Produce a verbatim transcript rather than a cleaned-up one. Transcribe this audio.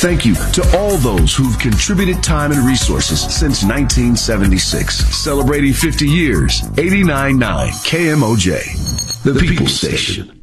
Thank you to all those who've contributed time and resources since nineteen seventy-six. Celebrating fifty years, eighty-nine point nine K M O J, the People Station.